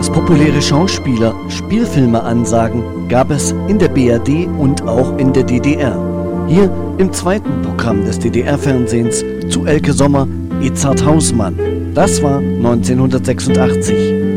Dass populäre Schauspieler Spielfilme ansagen, gab es in der BRD und auch in der DDR. Hier im zweiten Programm des DDR-Fernsehens zu Elke Sommer, Edzard Hausmann. Das war 1986.